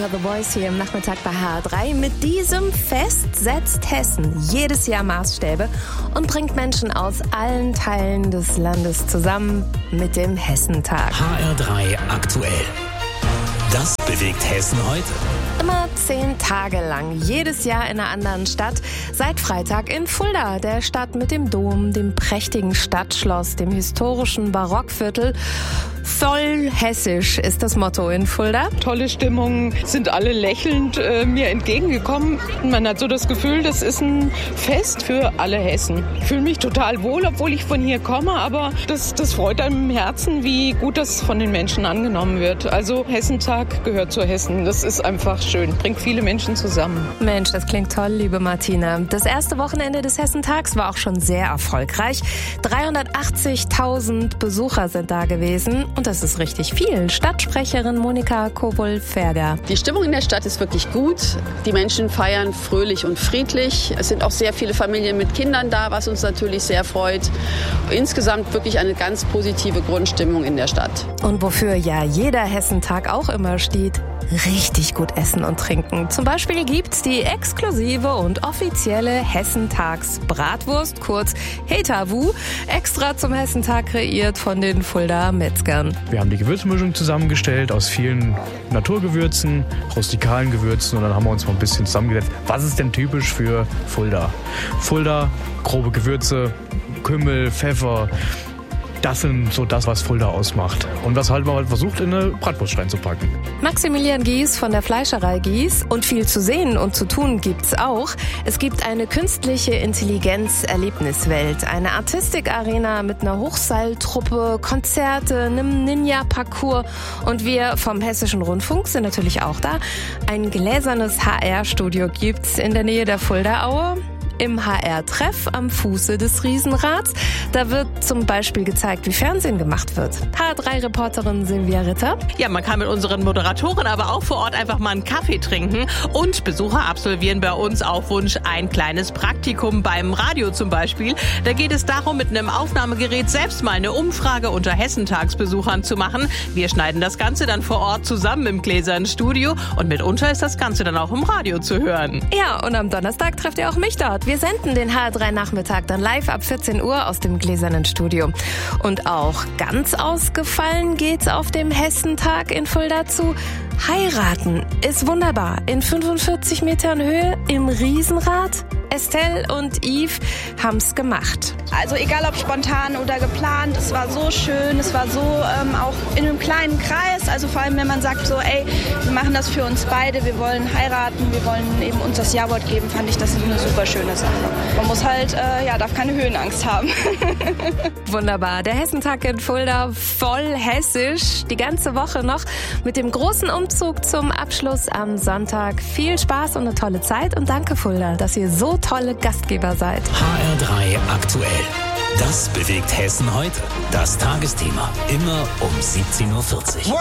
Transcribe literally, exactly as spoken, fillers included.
hört The Voice hier im Nachmittag bei H R drei. Mit diesem Fest setzt Hessen jedes Jahr Maßstäbe und bringt Menschen aus allen Teilen des Landes zusammen mit dem Hessentag. H R drei aktuell. Das bewegt Hessen heute. Immer zehn Tage lang, jedes Jahr in einer anderen Stadt. Seit Freitag in Fulda, der Stadt mit dem Dom, dem prächtigen Stadtschloss, dem historischen Barockviertel. Voll hessisch ist das Motto in Fulda. Tolle Stimmung, sind alle lächelnd äh, mir entgegengekommen. Man hat so das Gefühl, das ist ein Fest für alle Hessen. Ich fühle mich total wohl, obwohl ich von hier komme, aber das, das freut einem im Herzen, wie gut das von den Menschen angenommen wird. Also Hessentag gehört zu Hessen. Das ist einfach schön, bringt viele Menschen zusammen. Mensch, das klingt toll, liebe Martina. Das erste Wochenende des Hessentags war auch schon sehr erfolgreich. dreihundertachtzigtausend Besucher sind da gewesen. Und das ist richtig viel. Stadtsprecherin Monika Kowol-Ferder. Die Stimmung in der Stadt ist wirklich gut. Die Menschen feiern fröhlich und friedlich. Es sind auch sehr viele Familien mit Kindern da, was uns natürlich sehr freut. Insgesamt wirklich eine ganz positive Grundstimmung in der Stadt. Und wofür ja jeder Hessentag auch immer steht: richtig gut essen und trinken. Zum Beispiel gibt's die exklusive und offizielle Hessentags-Bratwurst, kurz Hetawu, extra zum Hessentag kreiert von den Fulda Metzgern. Wir haben die Gewürzmischung zusammengestellt aus vielen Naturgewürzen, rustikalen Gewürzen, und dann haben wir uns mal ein bisschen zusammengesetzt. Was ist denn typisch für Fulda? Fulda, grobe Gewürze, Kümmel, Pfeffer. Das sind so das, was Fulda ausmacht. Und was halt man halt versucht, in eine Bratwurst reinzupacken. Maximilian Gies von der Fleischerei Gies. Und viel zu sehen und zu tun gibt's auch. Es gibt eine künstliche Intelligenz-Erlebniswelt, eine Artistik-Arena mit einer Hochseiltruppe, Konzerte, einem Ninja-Parcours. Und wir vom Hessischen Rundfunk sind natürlich auch da. Ein gläsernes H R-Studio gibt's in der Nähe der Fuldaaue. Im H R-Treff am Fuße des Riesenrads. Da wird zum Beispiel gezeigt, wie Fernsehen gemacht wird. H R drei Reporterin Silvia Ritter. Ja, man kann mit unseren Moderatoren aber auch vor Ort einfach mal einen Kaffee trinken. Und Besucher absolvieren bei uns auf Wunsch ein kleines Praktikum beim Radio zum Beispiel. Da geht es darum, mit einem Aufnahmegerät selbst mal eine Umfrage unter Hessentagsbesuchern zu machen. Wir schneiden das Ganze dann vor Ort zusammen im gläsernen Studio. Und mitunter ist das Ganze dann auch im Radio zu hören. Ja, und am Donnerstag trefft ihr auch mich dort. Wir senden den H R drei Nachmittag dann live ab vierzehn Uhr aus dem gläsernen Studio. Und auch ganz ausgefallen geht's auf dem Hessentag in Fulda zu. Heiraten ist wunderbar. In fünfundvierzig Metern Höhe im Riesenrad. Estelle und Yves haben's gemacht. Also egal ob spontan oder geplant, es war so schön, es war so ähm, auch in einem kleinen Kreis, also vor allem wenn man sagt so, ey, wir machen das für uns beide, wir wollen heiraten, wir wollen eben uns das Ja-Wort geben, fand ich das eine super schöne Sache. Man muss halt, äh, ja, darf keine Höhenangst haben. Wunderbar, der Hessentag in Fulda, voll hessisch, die ganze Woche noch mit dem großen Umzug zum Abschluss am Sonntag. Viel Spaß und eine tolle Zeit und danke Fulda, dass ihr so tolle Gastgeber seid. H R drei aktuell. Das bewegt Hessen heute. Das Tagesthema. Immer um siebzehn Uhr vierzig.